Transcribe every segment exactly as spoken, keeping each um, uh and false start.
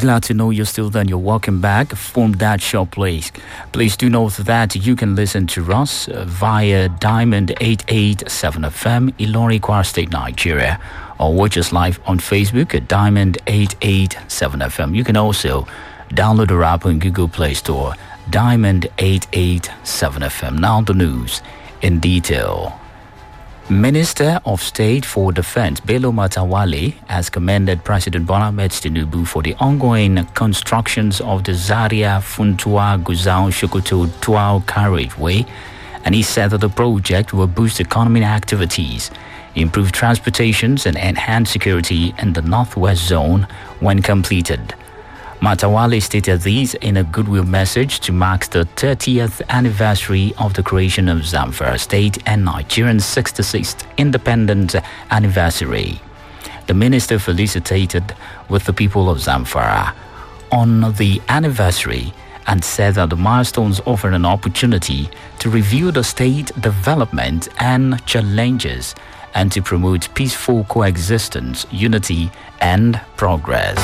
Glad to know you're still there. You're welcome back from that short place. Please do note that you can listen to us via Diamond eight eight seven F M, Ilorin, Kwara State, Nigeria, or watch us live on Facebook at Diamond eight eight seven F M. You can also download our app on Google Play Store, Diamond eight eight seven F M. Now the news in detail. Minister of State for Defense Bello Matawalle has commended President Bola Ahmed Tinubu for the ongoing constructions of the Zaria Funtua Gusau Sokoto Tuao carriageway, and he said that the project will boost economic activities, improve transportations, and enhance security in the Northwest Zone when completed. Matawalle stated this in a goodwill message to mark the thirtieth anniversary of the creation of Zamfara State and Nigeria's sixty-sixth independence anniversary. The minister felicitated with the people of Zamfara on the anniversary and said that the milestones offer an opportunity to review the state development and challenges and to promote peaceful coexistence, unity, and progress.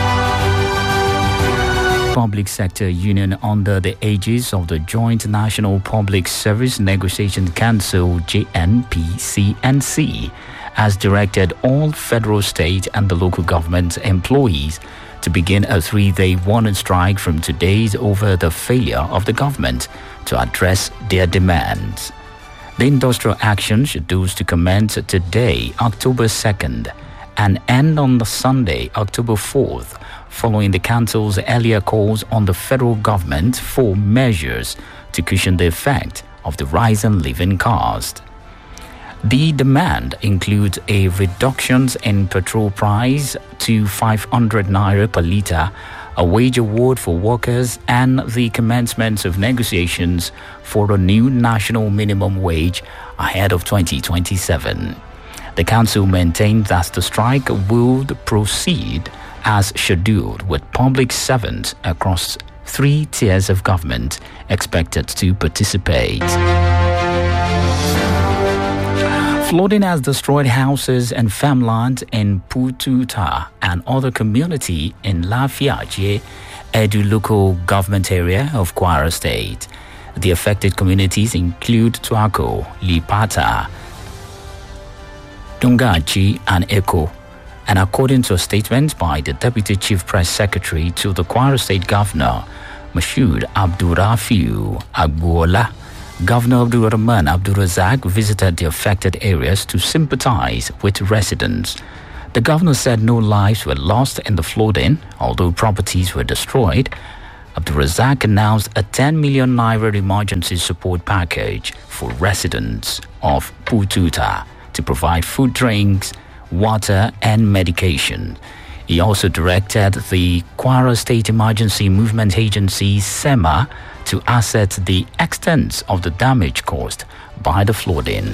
Public Sector Union under the aegis of the Joint National Public Service Negotiation Council J N P C N C has directed all federal, state and the local government employees to begin a three-day warning strike from today over the failure of the government to address their demands. The industrial action schedules to commence today, October second, and end on the Sunday, October fourth, following the council's earlier calls on the federal government for measures to cushion the effect of the rising living cost. The demand includes a reduction in petrol price to five hundred naira per litre, a wage award for workers, and the commencement of negotiations for a new national minimum wage ahead of twenty twenty-seven. The council maintained that the strike would proceed as scheduled, with public servants across three tiers of government expected to participate. Flooding has destroyed houses and farmland in Pututa and other community in Lafiaje, Edu local government area of Kwara State. The affected communities include Tuako, Lipata, Dungachi, and Eko. And according to a statement by the Deputy Chief Press Secretary to the Kwara State Governor, Mashood Abdurrafiu Agbuola, Governor Abdurrahman Abdurrazak visited the affected areas to sympathize with residents. The governor said no lives were lost in the flooding, although properties were destroyed. Abdurrazak announced a ten million naira emergency support package for residents of Pututa to provide food, drinks, water, and medication. He also directed the Kwara State Emergency Movement Agency, SEMA, to assess the extent of the damage caused by the flooding.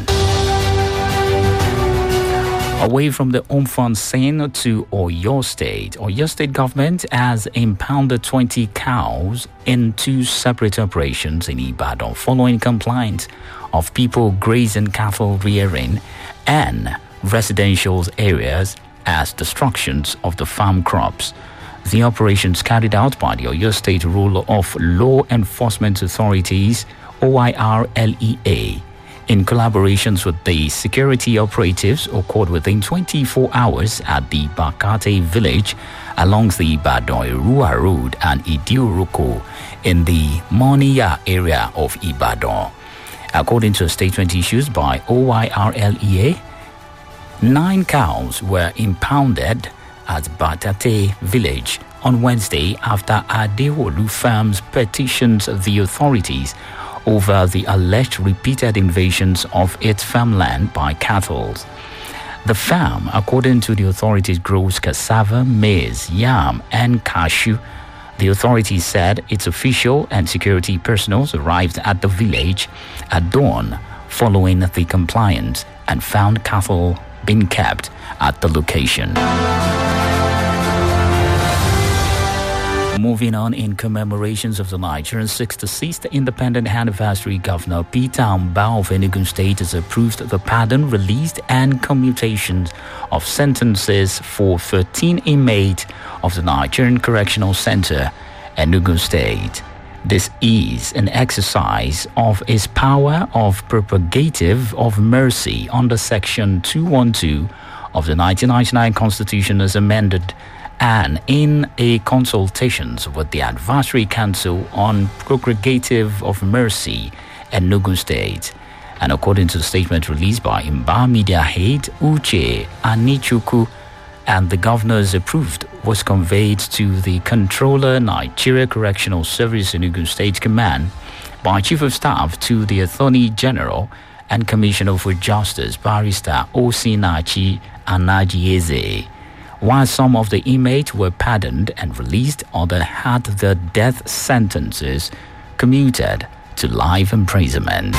Away from the Umfan scene to Oyo State, Oyo State government has impounded twenty cows in two separate operations in Ibadan following complaints of people grazing cattle rearing and residential areas as destructions of the farm crops. The operations carried out by the Oyo State Rule of Law Enforcement Authorities, O I R L E A, in collaborations with the security operatives, occurred within twenty-four hours at the Bakate village along the Ibadan-Irua Road and Idioroko in the Moniya area of Ibadan. According to a statement issued by O I R L E A, nine cows were impounded at Batate village on Wednesday after Adewolu Farms petitioned the authorities over the alleged repeated invasions of its farmland by cattle. The farm, according to the authorities, grows cassava, maize, yam, and cashew. The authorities said its official and security personnel arrived at the village at dawn following the complaint and found cattle being kept at the location. Moving on, in commemorations of the Nigerian sixty-sixth independent anniversary, Governor Peter Mbah of Enugu State has approved the pardon, release, and commutations of sentences for thirteen inmates of the Nigerian Correctional Center, Enugu State. This is an exercise of his power of propagative of mercy under Section two twelve of the nineteen ninety-nine Constitution as amended, and in a consultations with the Advisory Council on Propagative of Mercy, Enugu State. And according to the statement released by Imba Media Head Uche Anichuku, and the governor's approved, was conveyed to the Controller Nigeria Correctional Service Enugu State Command by Chief of Staff to the Attorney General and Commissioner for Justice Barrister Osinachi Anajieze. While some of the inmates were pardoned and released, others had their death sentences commuted to life imprisonment.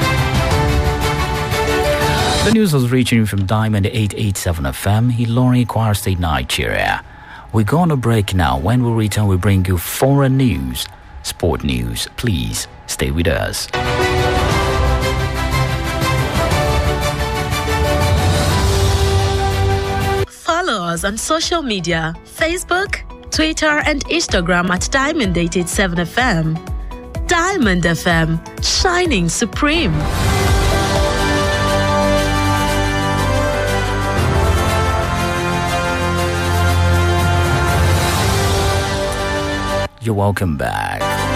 The news was reaching from Diamond eight eighty-seven F M, Ilorin, Kwara State, Nigeria. We're going to break now. When we return, we bring you foreign news, sport news. Please stay with us. Follow us on social media, Facebook, Twitter, and Instagram at Diamond eight eighty-seven F M. Diamond F M, shining supreme. You're welcome back.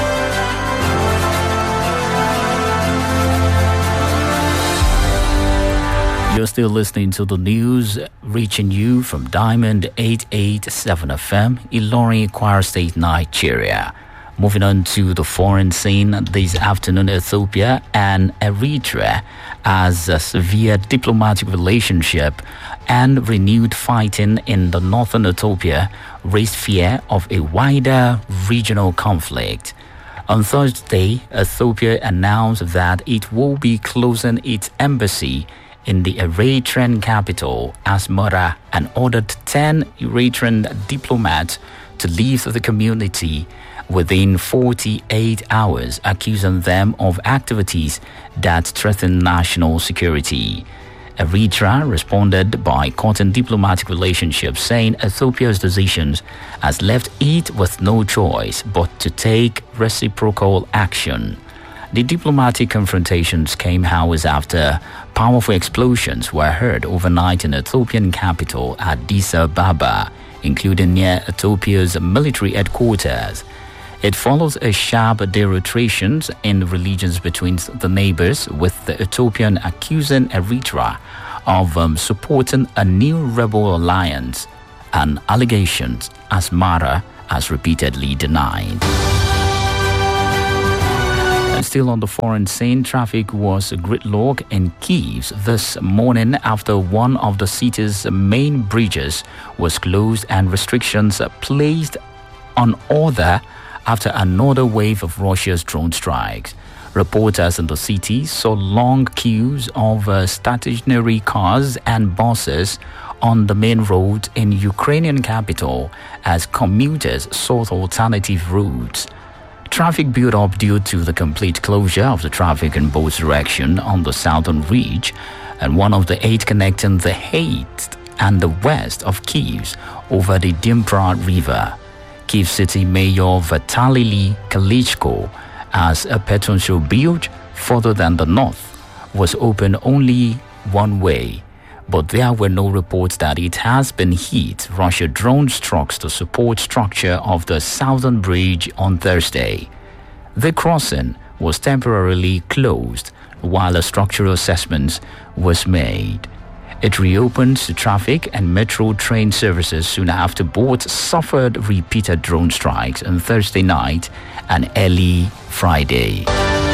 You're still listening to the news reaching you from Diamond eight eighty-seven F M, Ilorin, Kwara State, Nigeria. Moving on to the foreign scene this afternoon, Ethiopia and Eritrea as a severe diplomatic relationship and renewed fighting in the northern Ethiopia raised fear of a wider regional conflict. On Thursday, Ethiopia announced that it will be closing its embassy in the Eritrean capital, Asmara, and ordered ten Eritrean diplomats to leave the community within forty-eight hours, accusing them of activities that threaten national security. Eritrea responded by cutting diplomatic relationships, saying Ethiopia's decisions has left it with no choice but to take reciprocal action. The diplomatic confrontations came hours after powerful explosions were heard overnight in Ethiopian capital Addis Ababa, including near Ethiopia's military headquarters. It follows a sharp deterioration in relations between the neighbors, with the Ethiopian accusing Eritrea of um, supporting a new rebel alliance, an allegation Asmara has repeatedly denied. And still on the foreign scene, traffic was gridlock in Kyiv this morning after one of the city's main bridges was closed and restrictions placed on other after another wave of Russia's drone strikes. Reporters in the city saw long queues of uh, stationary cars and buses on the main road in Ukrainian capital as commuters sought alternative routes. Traffic built up due to the complete closure of the traffic in both directions on the southern ridge and one of the eight connecting the east and the west of Kyiv over the Dnipro River. Kyiv City Mayor Vitaly Klitschko, as a potential bridge further than the north was open only one way, but there were no reports that it has been hit. Russia drone strikes the support structure of the southern bridge on Thursday. The crossing was temporarily closed while a structural assessment was made. It reopened to traffic and metro train services soon after both suffered repeated drone strikes on Thursday night and early Friday.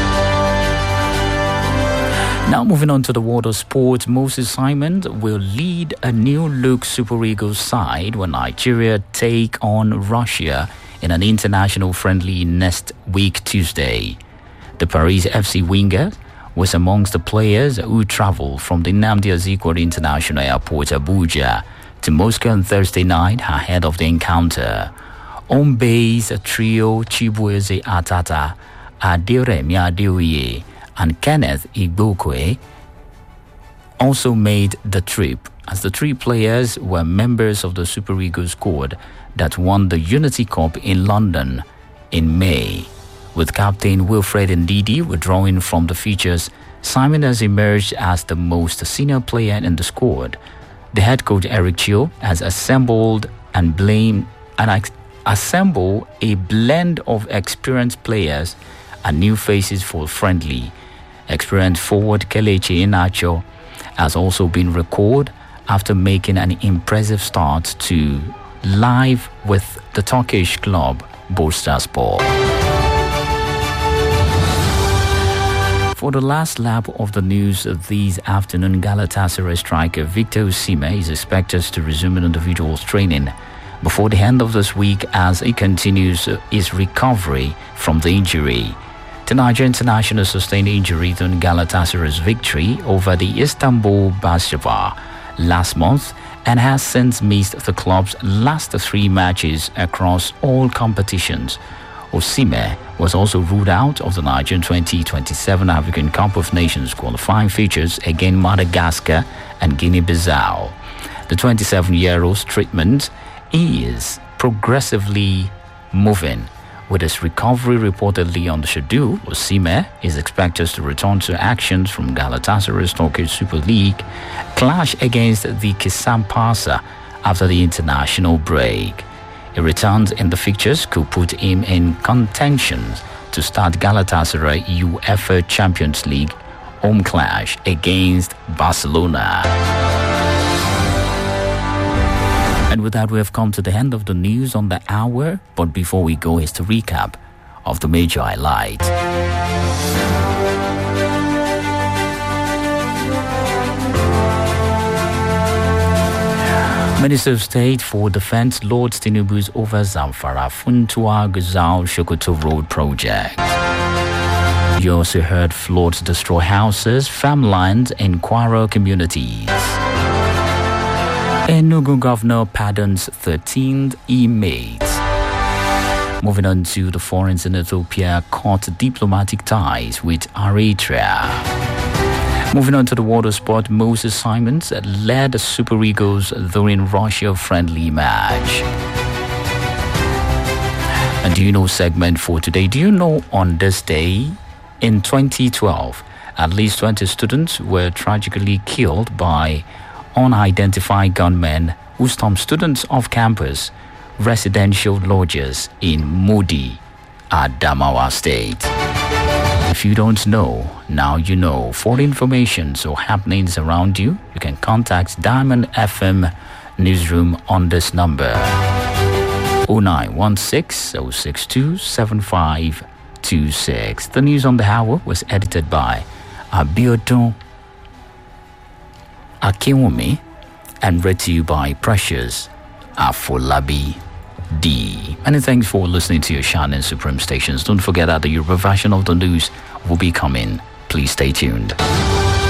Now moving on to the world of sports, Moses Simon will lead a new-look Super Eagles side when Nigeria take on Russia in an international friendly next week Tuesday. The Paris F C winger was amongst the players who traveled from the Nnamdi Azikiwe International Airport, Abuja, to Moscow on Thursday night ahead of the encounter. On base trio Chibueze Atata, Aderemi Adeoye, and Kenneth Igbokwe also made the trip. as the three players were members of the Super Eagles squad that won the Unity Cup in London in May. With captain Wilfred Ndidi withdrawing from the features, Simon has emerged as the most senior player in the squad. The head coach Eric Chio has assembled and blamed and assembled a blend of experienced players and new faces for friendly. Experienced forward Kelechi Iheanacho has also been recalled after making an impressive start to live with the Turkish club Bursaspor. For the last lap of the news this afternoon, Galatasaray striker Victor Osimhen is expected to resume individuals training before the end of this week as he continues his recovery from the injury. The Nigerian international sustained injury during Galatasaray's victory over the Istanbul Başakşehir last month and has since missed the club's last three matches across all competitions. Osimhen was also ruled out of the Nigerian twenty twenty-seven African Cup of Nations qualifying features against Madagascar and Guinea-Bissau. The twenty-seven-year-old's treatment is progressively moving. With his recovery reportedly on the schedule, Osimhen is expected to return to actions from Galatasaray's Turkish Super League clash against the Kasımpaşa after the international break. A return in the fixtures could put him in contention to start Galatasaray UEFA Champions League home clash against Barcelona. And with that, we have come to the end of the news on the hour. But before we go, here's the recap of the major highlights. Minister of State for Defense Lord Tinubu's over Zamfara Funtua Guzau Sokoto Road project. You also heard floods destroy houses, farmlands, and Kwara communities. Enugu Governor pardons thirteenth inmates. Moving on to the foreigners in Ethiopia caught diplomatic ties with Eritrea. Moving on to the water sport, Moses Simons led the Super Eagles during Russia-friendly match. And do you know segment for today? Do you know on this day in twenty twelve, at least twenty students were tragically killed by unidentified gunmen who stormed students off campus residential lodges in Mudi, Adamawa State. If you don't know, now you know. For information or happenings around you, you can contact Diamond F M Newsroom on this number oh nine one six, oh six two, seven five two six. The news on the hour was edited by Abiodun Akinwumi and read to you by Precious Afolabi D. Many thanks for listening to your Shannon Supreme stations. Don't forget that the Yoruba version of the news will be coming. Please stay tuned.